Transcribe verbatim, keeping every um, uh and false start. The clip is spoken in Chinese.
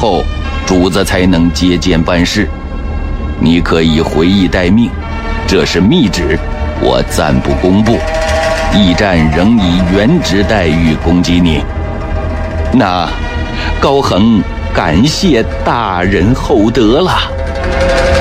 后，主子才能接见办事。你可以回议待命，这是密旨，我暂不公布。驿站仍以原职待遇供给你。那高恒感谢大人厚德了。